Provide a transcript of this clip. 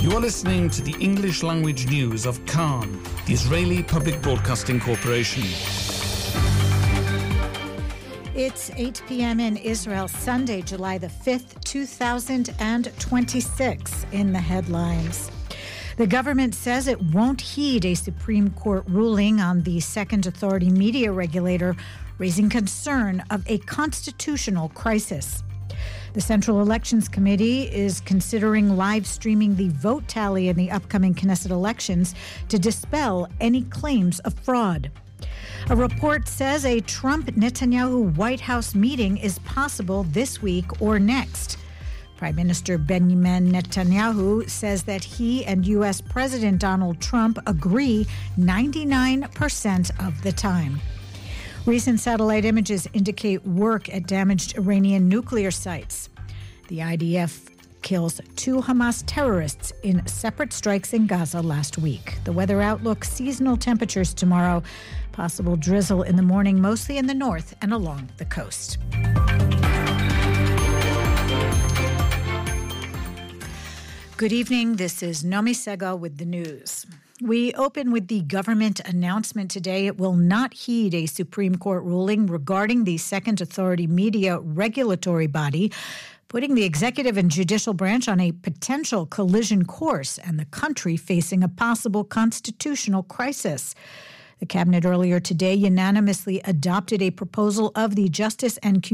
You are listening to the English language news of Khan, the Israeli Public Broadcasting Corporation. It's 8 p.m. in Israel, Sunday, July the 5th, 2026. In the headlines, the government says it won't heed a Supreme Court ruling on the second authority media regulator, raising concern of a constitutional crisis. The Central Elections Committee is considering live streaming the vote tally in the upcoming Knesset elections to dispel any claims of fraud. A report says a Trump-Netanyahu White House meeting is possible this week or next. Prime Minister Benjamin Netanyahu says that he and U.S. President Donald Trump agree 99% of the time. Recent satellite images indicate work at damaged Iranian nuclear sites. The IDF kills 2 Hamas terrorists in separate strikes in Gaza last week. The weather outlook: seasonal temperatures tomorrow. Possible drizzle in the morning, mostly in the north and along the coast. Good evening. This is Nomi Segal with the news. We open with the government announcement today. It will not heed a Supreme Court ruling regarding the second authority media regulatory body, putting the executive and judicial branch on a potential collision course and the country facing a possible constitutional crisis. The cabinet earlier today unanimously adopted a proposal of the Justice and